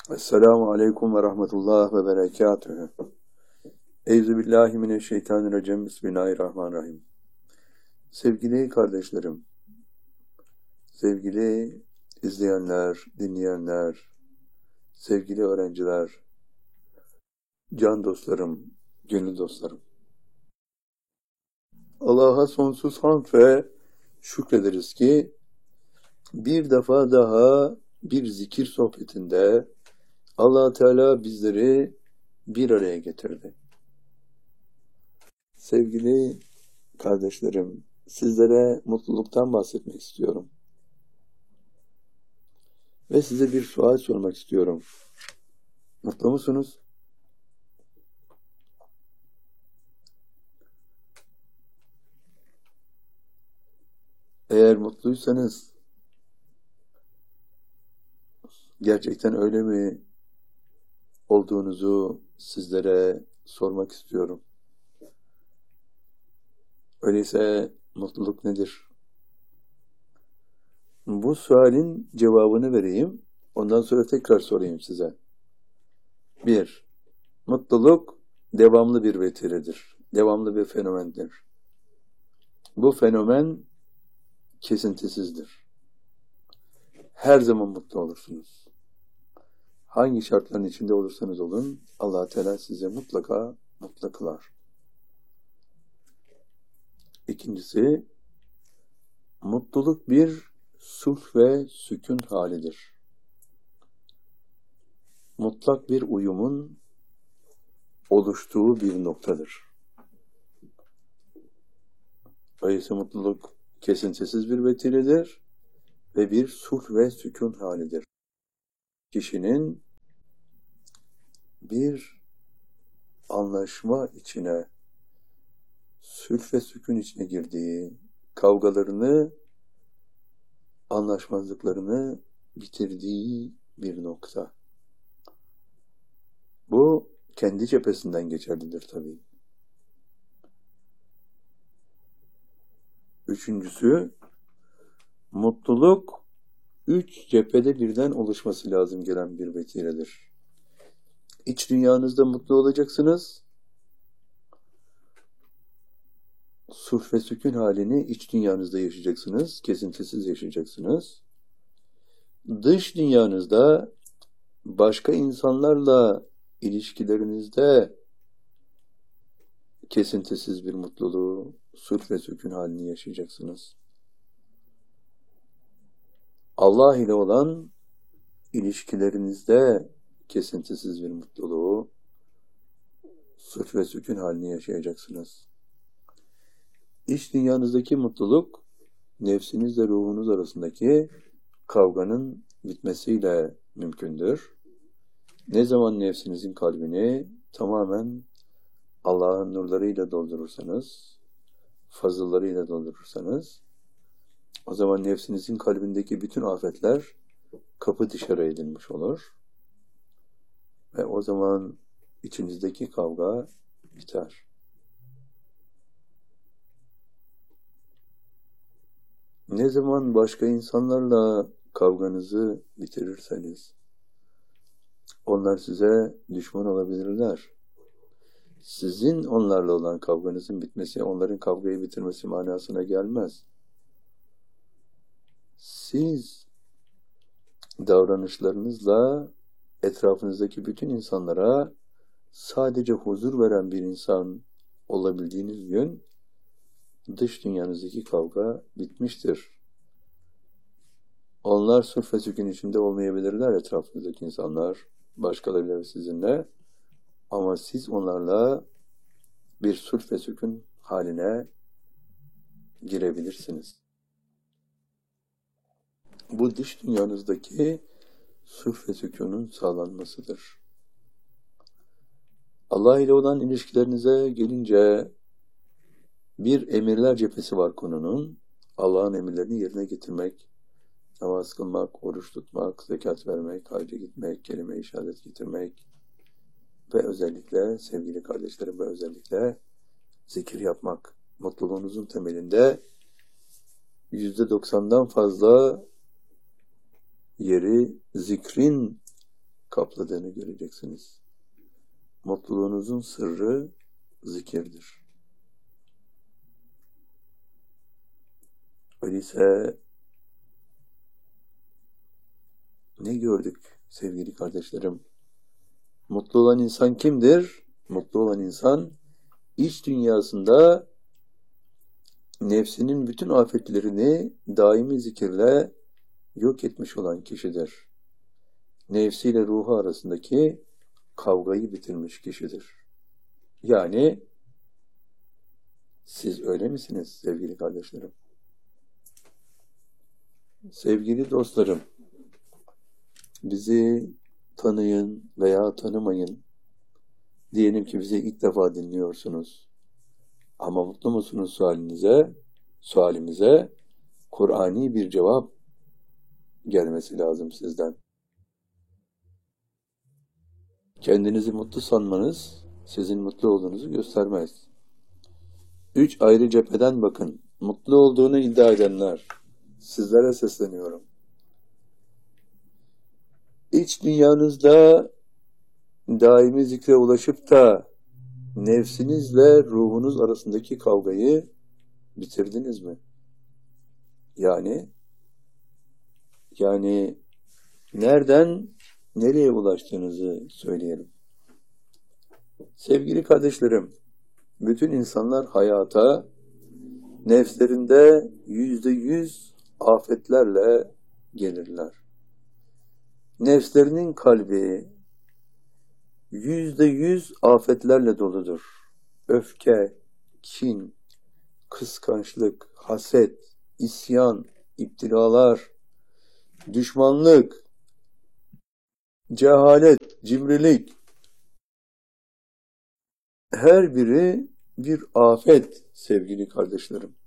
Esselamu Aleyküm ve Rahmetullah ve Berekatühü. Euzubillahimineşşeytanirracim. Bismillahirrahmanirrahim. Sevgili kardeşlerim, sevgili izleyenler, dinleyenler, sevgili öğrenciler, can dostlarım, gönül dostlarım. Allah'a sonsuz hamd ve şükrederiz ki bir defa daha bir zikir sohbetinde Allah Teala bizleri bir araya getirdi. Sevgili kardeşlerim, sizlere mutluluktan bahsetmek istiyorum. Ve size bir sual sormak istiyorum. Mutlu musunuz? Eğer mutluysanız, gerçekten öyle mi olduğunuzu sizlere sormak istiyorum. Öyleyse mutluluk nedir? Bu sualin cevabını vereyim. Ondan sonra tekrar sorayım size. 1. Mutluluk devamlı bir vetiredir. Devamlı bir fenomendir. Bu fenomen kesintisizdir. Her zaman mutlu olursunuz. Hangi şartların içinde olursanız olun, Allah Teala size mutlaka mutlu kılar. İkincisi, mutluluk bir sulh ve sükun halidir. Mutlak bir uyumun oluştuğu bir noktadır. Dolayısıyla mutluluk kesintisiz bir vetiredir ve bir sulh ve sükun halidir. Kişinin bir anlaşma içine, sulh ve sükun içine girdiği, kavgalarını, anlaşmazlıklarını bitirdiği bir nokta. Bu kendi cephesinden geçerlidir tabii. Üçüncüsü, mutluluk 3 cephede birden oluşması lazım gelen bir vetiredir. İç dünyanızda mutlu olacaksınız. Sulh ve sükun halini iç dünyanızda yaşayacaksınız. Kesintisiz yaşayacaksınız. Dış dünyanızda başka insanlarla ilişkilerinizde kesintisiz bir mutluluğu, sulh ve sükun halini yaşayacaksınız. Allah ile olan ilişkilerinizde kesintisiz bir mutluluğu, sulh ve sükun halini yaşayacaksınız. İç dünyanızdaki mutluluk, nefsinizle ruhunuz arasındaki kavganın bitmesiyle mümkündür. Ne zaman nefsinizin kalbini tamamen Allah'ın nurlarıyla doldurursanız, fazıllarıyla doldurursanız, o zaman nefsinizin kalbindeki bütün afetler kapı dışarı edilmiş olur. Ve o zaman içinizdeki kavga biter. Ne zaman başka insanlarla kavganızı bitirirseniz, onlar size düşman olabilirler. Sizin onlarla olan kavganızın bitmesi, onların kavgayı bitirmesi manasına gelmez. Siz davranışlarınızla etrafınızdaki bütün insanlara sadece huzur veren bir insan olabildiğiniz gün, dış dünyanızdaki kavga bitmiştir. Onlar sulh ve sükun içinde olmayabilirler, etrafınızdaki insanlar, başkalarıyla ve sizinle. Ama siz onlarla bir sulh ve sükun haline girebilirsiniz. Bu dış dünyanızdaki sulh ve sükunun sağlanmasıdır. Allah ile olan ilişkilerinize gelince bir emirler cephesi var konunun. Allah'ın emirlerini yerine getirmek, namaz kılmak, oruç tutmak, zekat vermek, hacca gitmek, kelime-i şehadet getirmek ve özellikle sevgili kardeşlerim ve özellikle zikir yapmak. Mutluluğunuzun temelinde %90'dan fazla yeri zikrin kapladığını göreceksiniz. Mutluluğunuzun sırrı zikirdir. Öyleyse ne gördük sevgili kardeşlerim? Mutlu olan insan kimdir? Mutlu olan insan iç dünyasında nefsinin bütün afetlerini daimi zikirle yok etmiş olan kişidir. Nefsiyle ruhu arasındaki kavgayı bitirmiş kişidir. Yani siz öyle misiniz sevgili kardeşlerim? Sevgili dostlarım, bizi tanıyın veya tanımayın. Diyelim ki bizi ilk defa dinliyorsunuz. Ama mutlu musunuz sualimize Kur'ani bir cevap gelmesi lazım sizden. Kendinizi mutlu sanmanız sizin mutlu olduğunuzu göstermez. 3 ayrı cepheden bakın. Mutlu olduğunu iddia edenler, sizlere sesleniyorum. İç dünyanızda daimi zikre ulaşıp da nefsinizle ruhunuz arasındaki kavgayı bitirdiniz mi? Yani nereden nereye ulaştığınızı söyleyelim. Sevgili kardeşlerim, bütün insanlar hayata nefslerinde %100 afetlerle gelirler. Nefslerinin kalbi %100 afetlerle doludur. Öfke, kin, kıskançlık, haset, isyan, iptilalar, düşmanlık, cehalet, cimrilik, her biri bir afet sevgili kardeşlerim.